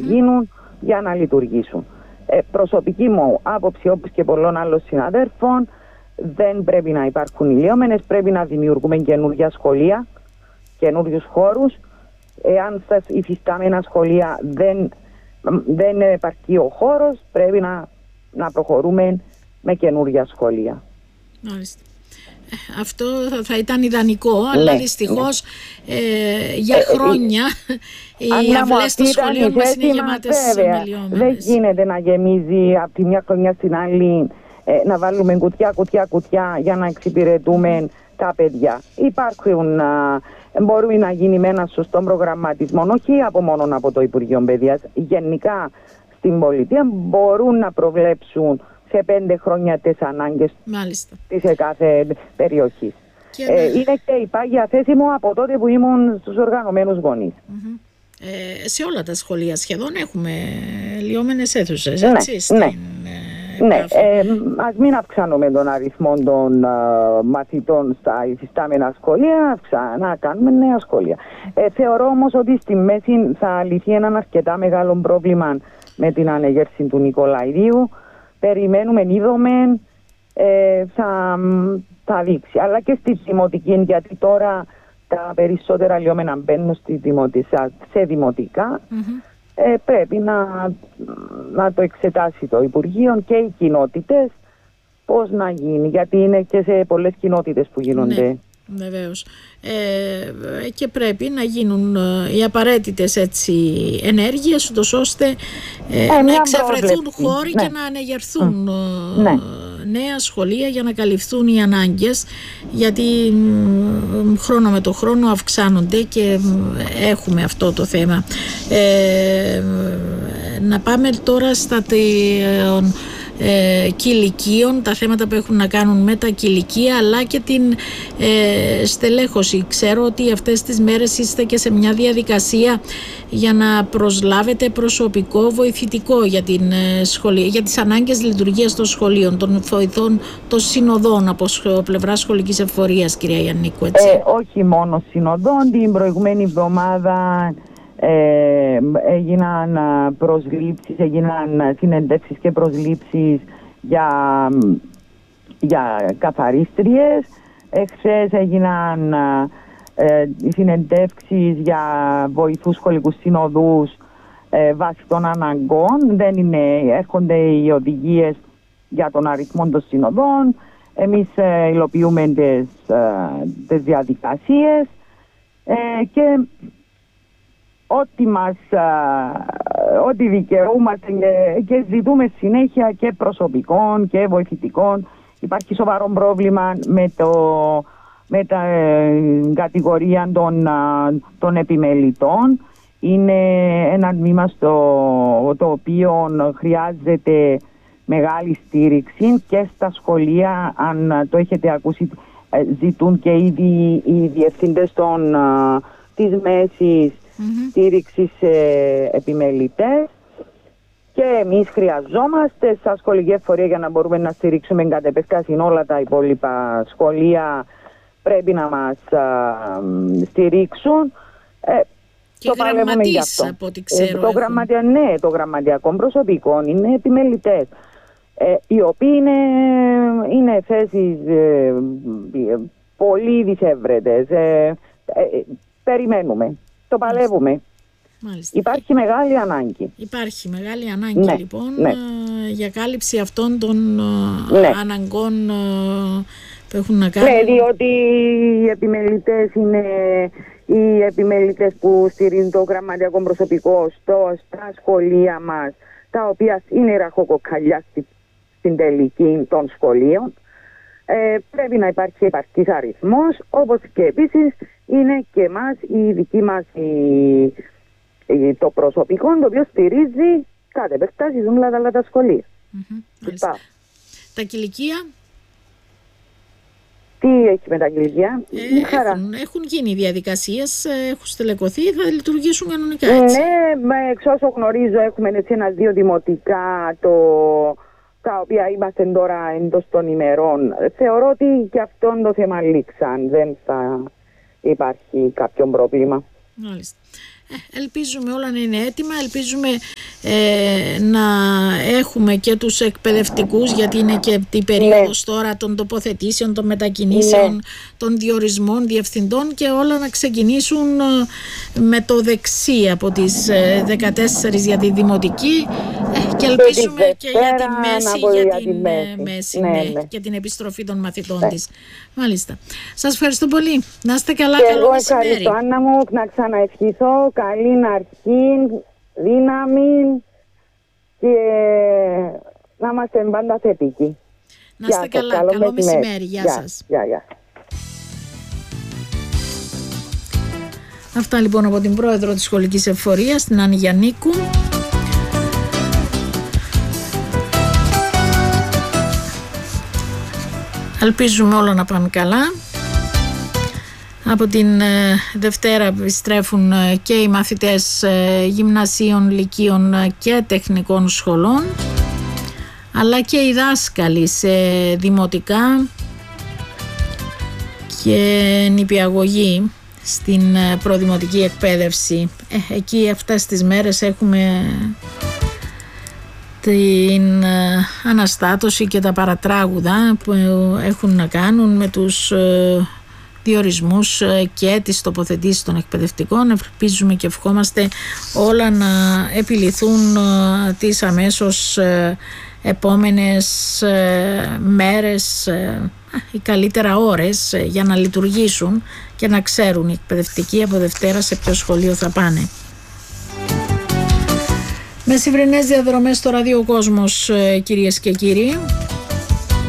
γίνουν για να λειτουργήσουν. Προσωπική μου άποψη, όπως και πολλών άλλων συναδέρφων, δεν πρέπει να υπάρχουν ηλιόμενες, πρέπει να δημιουργούμε καινούργια σχολεία, καινούριους χώρους. Εάν στα υφιστάμενα σχολεία δεν επαρκεί ο χώρος, πρέπει να προχωρούμε με καινούργια σχολεία. Μάλιστα. Αυτό θα ήταν ιδανικό, αλλά δυστυχώς για χρόνια οι αυλές των σχολείων μας είναι γεμάτες μελιόμενες. Δεν γίνεται να γεμίζει από τη μια χρονιά στην άλλη, να βάλουμε κουτιά για να εξυπηρετούμε τα παιδιά. Μπορεί να γίνει με ένα σωστό προγραμματισμό, όχι μόνο από το Υπουργείο Παιδείας. Γενικά στην πολιτεία μπορούν να προβλέψουν σε 5 χρόνια τις ανάγκες της κάθε περιοχής. Είναι και η πάγια θέση μου από τότε που ήμουν στους οργανωμένους γονείς. Σε όλα τα σχολεία σχεδόν έχουμε λιόμενες αίθουσες, έτσι? Ναι, ας μην αυξάνουμε τον αριθμό των μαθητών στα υφιστάμενα σχολεία, να κάνουμε νέα σχολεία. Θεωρώ όμως ότι στη μέση θα λυθεί ένα αρκετά μεγάλο πρόβλημα με την ανεγέρση του Νικολαηδίου. Περιμένουμε, είδαμε, θα δείξει. Αλλά και στη δημοτική, γιατί τώρα τα περισσότερα λιόμενα μπαίνουν σε δημοτικά. Πρέπει να το εξετάσει το Υπουργείο και οι κοινότητες πώς να γίνει, γιατί είναι και σε πολλές κοινότητες που γίνονται. Ναι, βεβαίως. Και πρέπει να γίνουν οι απαραίτητες ενέργειες, ούτως ώστε να εξευρεθούν χώροι και να ανεγερθούν νέα σχολεία για να καλυφθούν οι ανάγκες, γιατί χρόνο με το χρόνο αυξάνονται και έχουμε αυτό το θέμα. Να πάμε τώρα στα κηλικίων, τα θέματα που έχουν να κάνουν με τα κηλικία, αλλά και την στελέχωση. Ξέρω ότι αυτές τις μέρες είστε και σε μια διαδικασία για να προσλάβετε προσωπικό βοηθητικό για τις ανάγκες λειτουργίας των σχολείων, των βοηθών, των συνοδών από πλευρά σχολικής εφορίας, κυρία Γιαννίκου, έτσι? Όχι μόνο συνοδών. Την προηγουμένη εβδομάδα έγιναν προσλήψεις, έγιναν συνεντεύξεις και προσλήψεις για καθαρίστριες. Εχθές έγιναν συνεντεύξεις για βοηθούς σχολικούς συνοδούς βάσει των αναγκών. Έρχονται οι οδηγίες για τον αριθμό των συνοδών. Εμείς υλοποιούμε τις διαδικασίες και ό,τι δικαιούμαστε και ζητούμε συνέχεια και προσωπικών και βοηθητικών. Υπάρχει σοβαρό πρόβλημα με τα κατηγορία των επιμελητών. Είναι ένα τμήμα το οποίο χρειάζεται μεγάλη στήριξη και στα σχολεία, αν το έχετε ακούσει, ζητούν και ήδη οι διευθύντες της μέσης στήριξη σε επιμελητές, και εμείς χρειαζόμαστε σαν σχολική εφορία για να μπορούμε να στηρίξουμε κατ' επέκταση όλα τα υπόλοιπα σχολεία. Πρέπει να μας στηρίξουν. Και γραμματείς, από ό,τι ξέρω. Το γραμματιακό προσωπικό είναι επιμελητές, οι οποίοι είναι θέσεις πολύ δυσέβρετες. Περιμένουμε. Το παλεύουμε. Μάλιστα. Υπάρχει μεγάλη ανάγκη. Υπάρχει μεγάλη ανάγκη, λοιπόν, για κάλυψη αυτών των αναγκών που έχουν να κάνουν. Ναι, διότι οι επιμελητές είναι οι επιμελητές που στηρίζουν το γραμματιακό προσωπικό στα σχολεία μας, τα οποία είναι ραχοκοκαλιά στην τελική των σχολείων. Πρέπει να υπάρχει επαρκής αριθμός, όπως και επίσης είναι και εμάς η δική μας το προσωπικό, το οποίο στηρίζει κατ' επέκταση όλα τα σχολεία. Τα κηλικία. Τι έχει με τα κηλικία? Έχουν γίνει διαδικασίες, έχουν στελεχωθεί, θα λειτουργήσουν κανονικά, έτσι? Ναι, εξ όσο γνωρίζω έχουμε ένα-δύο δημοτικά τα οποία είμαστε τώρα εντός των ημερών. Θεωρώ ότι και αυτόν το θέμα λήξαν. Δεν θα υπάρχει κάποιο πρόβλημα. Μάλιστα. Ελπίζουμε όλα να είναι έτοιμα, ελπίζουμε να έχουμε και τους εκπαιδευτικούς, γιατί είναι και η περίοδος τώρα των τοποθετήσεων, των μετακινήσεων, των διορισμών διευθυντών, και όλα να ξεκινήσουν με το δεξί από τις 14 για τη δημοτική και ελπίζουμε και για τη μέση, και την επιστροφή των μαθητών της. Μάλιστα. Σας ευχαριστώ πολύ. Να είστε καλά. Και καλό εγώ μεσημέρι. ευχαριστώ, Άννα μου, να ξαναευχηθώ καλή αρχή, δύναμη και να είμαστε πάντα θετικοί. Να είστε καλά. Καλό μεσημέρι. Γεια σας. Γεια. Αυτά λοιπόν από την πρόεδρο της Σχολικής Εφορίας, την Άννη Γιαννίκου. Ελπίζουμε όλα να πάνε καλά. Από την Δευτέρα επιστρέφουν και οι μαθητές γυμνασίων, λυκείων και τεχνικών σχολών, αλλά και οι δάσκαλοι σε δημοτικά και νηπιαγωγή στην προδημοτική εκπαίδευση. Εκεί αυτές τις μέρες έχουμε την αναστάτωση και τα παρατράγουδα που έχουν να κάνουν με τους διορισμούς και τις τοποθετήσεις των εκπαιδευτικών. Ελπίζουμε και ευχόμαστε όλα να επιληθούν τις αμέσως επόμενες μέρες ή καλύτερα ώρες για να λειτουργήσουν και να ξέρουν οι εκπαιδευτικοί από Δευτέρα σε ποιο σχολείο θα πάνε. Μεσημβρινές διαδρομές στο ραδιοκόσμος, κυρίες και κύριοι.